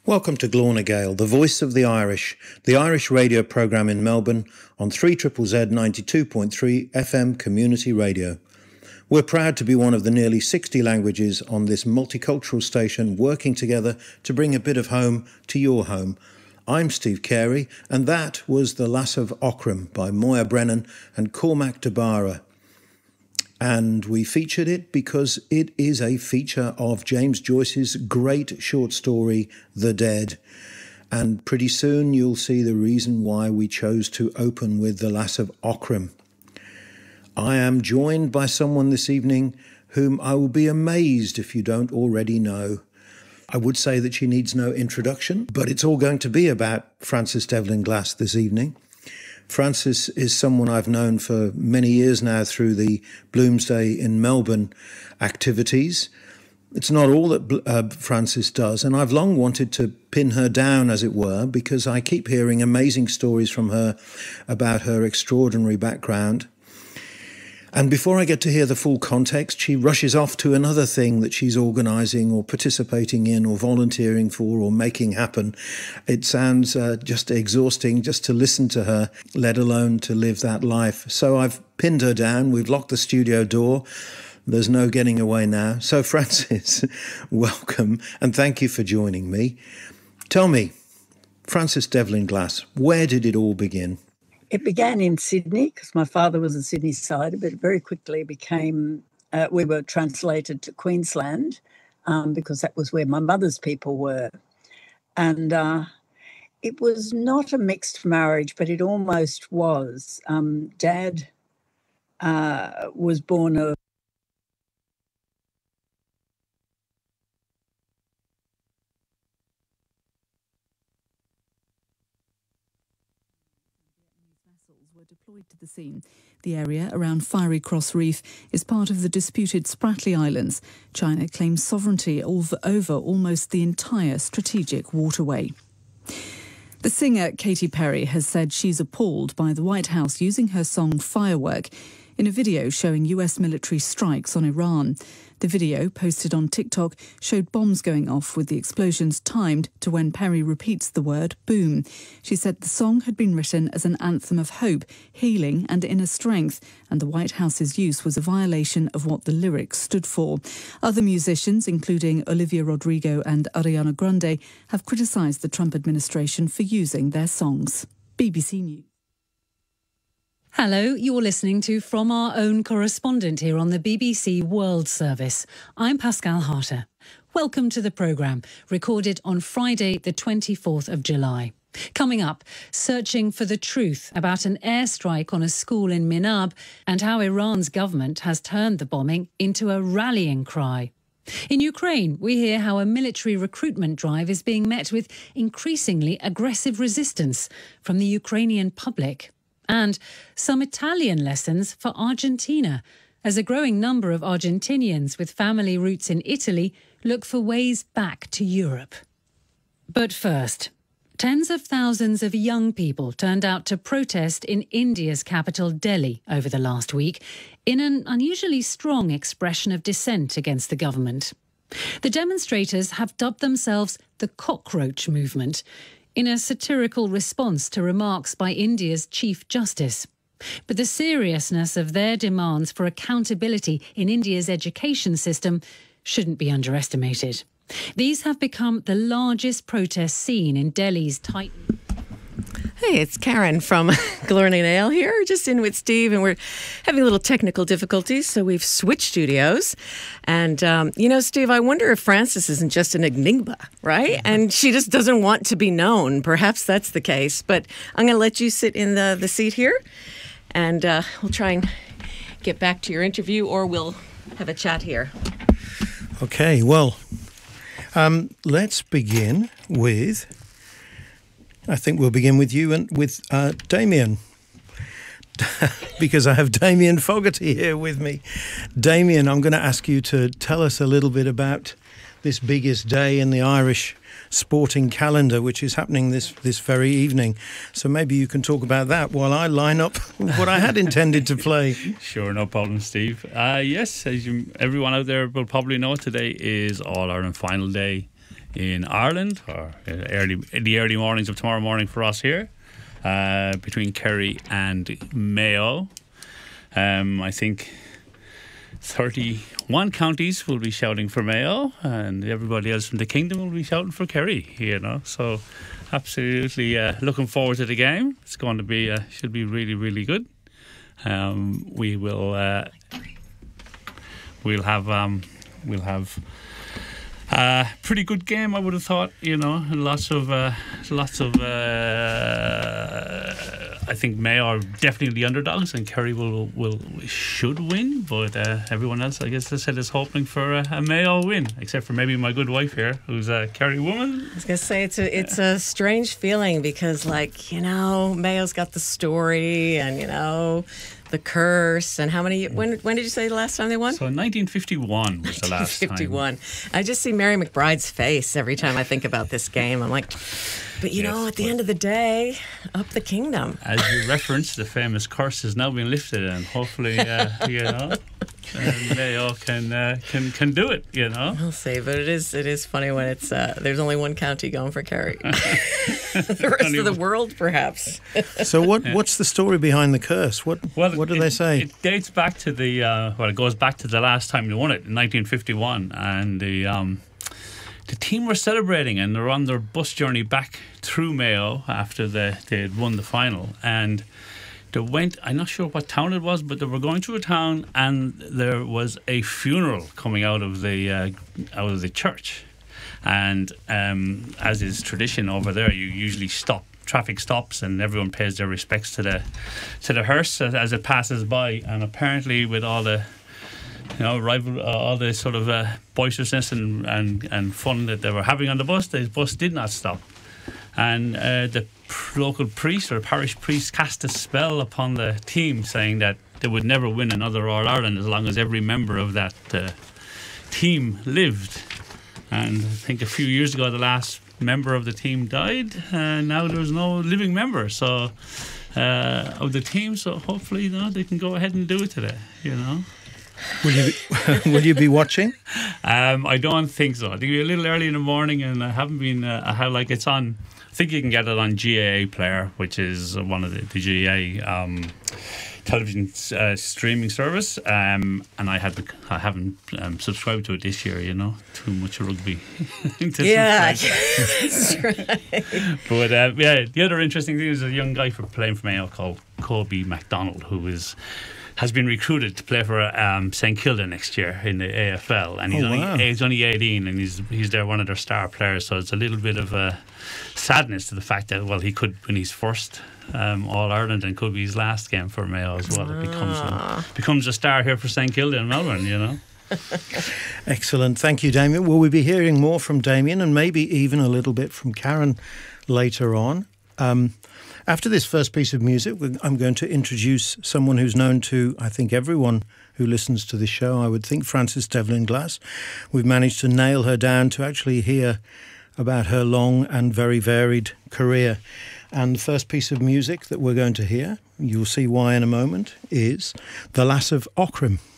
Welcome to Glorna Gael, the voice of the Irish radio programme in Melbourne on 3ZZZ 92.3 FM Community Radio. We're proud to be one of the nearly 60 languages on this multicultural station working together to bring a bit of home to your home. I'm Steve Carey, and that was The Lass of Aughrim by Moya Brennan and Cormac DeBara. And we featured it because it is a feature of James Joyce's great short story, The Dead. And pretty soon you'll see the reason why we chose to open with The Lass of Aughrim. I am joined by someone this evening whom I will be amazed if you don't already know. I would say that she needs no introduction, but it's all going to be about Frances Devlin Glass this evening. Frances is someone I've known for many years now through the Bloomsday in Melbourne activities. It's not all that Frances does, and I've long wanted to pin her down, as it were, because I keep hearing amazing stories from her about her extraordinary background. And before I get to hear the full context, she rushes off to another thing that she's organising or participating in or volunteering for or making happen. It sounds just exhausting just to listen to her, let alone to live that life. So I've pinned her down. We've locked the studio door. There's no getting away now. So Frances, welcome, and thank you for joining me. Tell me, Frances Devlin Glass, where did it all begin? It began in Sydney because my father was a Sydney sider, but it very quickly became, we were translated to Queensland because that was where my mother's people were. And it was not a mixed marriage, but it almost was. Dad was born of were deployed to the scene. The area around Fiery Cross Reef is part of the disputed Spratly Islands. China claims sovereignty over almost the entire strategic waterway. The singer Katy Perry has said she's appalled by the White House using her song Firework in a video showing US military strikes on Iran. The video, posted on TikTok, showed bombs going off with the explosions timed to when Perry repeats the word boom. She said the song had been written as an anthem of hope, healing and inner strength, and the White House's use was a violation of what the lyrics stood for. Other musicians, including Olivia Rodrigo and Ariana Grande, have criticised the Trump administration for using their songs. BBC News. Hello, you're listening to From Our Own Correspondent here on the BBC World Service. I'm Pascal Harter. Welcome to the programme, recorded on Friday the 24th of July. Coming up, searching for the truth about an airstrike on a school in Minab and how Iran's government has turned the bombing into a rallying cry. In Ukraine, we hear how a military recruitment drive is being met with increasingly aggressive resistance from the Ukrainian public. And some Italian lessons for Argentina, as a growing number of Argentinians with family roots in Italy look for ways back to Europe. But first, tens of thousands of young people turned out to protest in India's capital, Delhi, over the last week, in an unusually strong expression of dissent against the government. The demonstrators have dubbed themselves the Cockroach Movement, in a satirical response to remarks by India's Chief Justice. But the seriousness of their demands for accountability in India's education system shouldn't be underestimated. These have become the largest protest seen in Delhi's tight... Hey, it's Karen from Glorna Gael here, just in with Steve, and we're having a little technical difficulties, so we've switched studios. And, Steve, I wonder if Frances isn't just an enigma, right? And she just doesn't want to be known. Perhaps that's the case. But I'm going to let you sit in the seat here, and we'll try and get back to your interview, or we'll have a chat here. Okay, well, let's begin with... I think we'll begin with you and with Damien, because I have Damien Fogarty here with me. Damien, I'm going to ask you to tell us a little bit about this biggest day in the Irish sporting calendar, which is happening this very evening. So maybe you can talk about that while I line up what I had intended to play. Sure, no problem, Steve. Yes, as everyone out there will probably know, today is All-Ireland final day in Ireland, or in the early mornings of tomorrow morning for us here, between Kerry and Mayo. I think 31 counties will be shouting for Mayo, and everybody else from the kingdom will be shouting for Kerry, so absolutely looking forward to the game. It's going to be should be really, really good. We'll have a pretty good game, I would have thought. Lots of. I think Mayo are definitely the underdogs, and Kerry should win. But everyone else, I guess, is hoping for a Mayo win, except for maybe my good wife here, who's a Kerry woman. I was gonna say it's a strange feeling because, Mayo's got the story and the curse, and how many? When did you say the last time they won? So 1951 was the last time. 1951. I just see Mary McBride's face every time I think about this game. I'm like, but at the end of the day, up the kingdom. As you referenced, the famous curse has now been lifted, and hopefully, Mayo can do it. I'll say, but it is funny when it's there's only one county going for Kerry. The rest of the world, perhaps. So what's the story behind the curse? What do they say? It dates back to it goes back to the last time they won it in 1951, and the team were celebrating, and they're on their bus journey back through Mayo after they had won the final, and they went, I'm not sure what town it was, but they were going through a town, and there was a funeral coming out of the church. And as is tradition over there, you usually traffic stops, and everyone pays their respects to the hearse as it passes by. And apparently, with all the all the sort of boisterousness and fun that they were having on the bus did not stop. And the local priest or parish priest cast a spell upon the team, saying that they would never win another All-Ireland as long as every member of that team lived. And I think a few years ago, the last member of the team died, and now there's no living member of the team. So hopefully, they can go ahead and do it today. Will you be watching? I don't think so. I think it'll be a little early in the morning, and I haven't been. It's on. I think you can get it on GAA Player, which is one of the GAA television streaming service. And I haven't subscribed to it this year. Too much rugby. Yeah, that's right. But the other interesting thing is a young guy playing for Mayo called Kobe MacDonald, who has been recruited to play for St Kilda next year in the AFL, and he's only 18, and he's one of their star players. So it's a little bit of a sadness to the fact that he could win his first All Ireland, and could be his last game for Mayo as well. It becomes a star here for St Kilda in Melbourne. Excellent, thank you, Damien. Will we be hearing more from Damien, and maybe even a little bit from Karen later on? After this first piece of music, I'm going to introduce someone who's known to, I think, everyone who listens to this show. I would think Frances Devlin Glass. We've managed to nail her down to actually hear about her long and very varied career. And the first piece of music that we're going to hear, you'll see why in a moment, is The Lass of Aughrim.